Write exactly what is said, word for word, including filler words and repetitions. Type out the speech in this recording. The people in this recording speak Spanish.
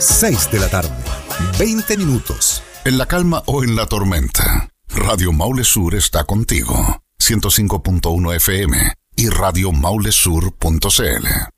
seis de la tarde, veinte minutos. En la calma o en la tormenta, Radio Maule Sur está contigo. ciento cinco punto uno F M y radio maule sur punto c l.